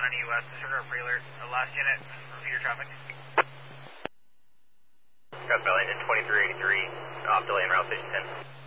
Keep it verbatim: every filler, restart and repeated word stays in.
on E West, disregard pre-alert, uh, last unit, repeater traffic. Got Bellington twenty-three eighty-three, off delay in route station ten.